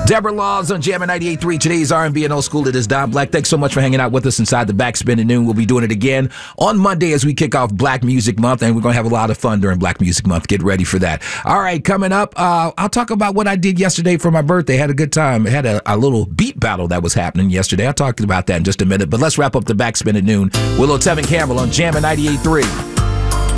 Deborah Laws on Jammin' 98.3. Today's R&B and Old School. It is Don Black. Thanks so much for hanging out with us inside the Backspin at noon. We'll be doing it again on Monday as we kick off Black Music Month, and we're going to have a lot of fun during Black Music Month. Get ready for that. All right, coming up, I'll talk about what I did yesterday for my birthday. Had a good time. I had a little beat battle that was happening yesterday. I'll talk about that in just a minute, but let's wrap up the Backspin at noon with Tevin Campbell on Jammin' 98.3.